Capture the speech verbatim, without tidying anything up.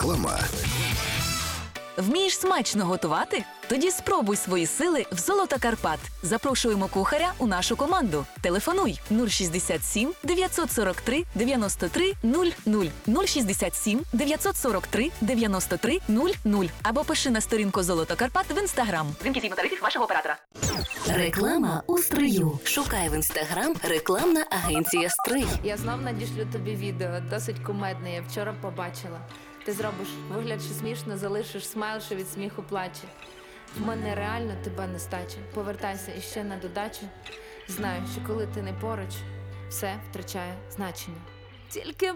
Реклама. Вмієш смачно готувати? Тоді спробуй свої сили в «Золото Карпат». Запрошуємо кухаря у нашу команду. Телефонуй нуль шістдесят сім дев'ятсот сорок три дев'яносто три нуль нуль, нуль шістдесят сім дев'ятсот сорок три дев'яносто три нуль нуль або пиши на сторінку «Золото Карпат» в Інстаграм. Вимкніть тарифів вашого оператора. Реклама у стрию. Шукай в Інстаграм рекламна агенція «Стрий». Я знов надішлю тобі відео, досить кумедне, я вчора побачила. Ти зробиш вигляд, що смішно, залишиш смайл, що від сміху плаче. В мене реально тебе нестача. Повертайся іще на додачу. Знаю, що коли ти не поруч, все втрачає значення. Тільки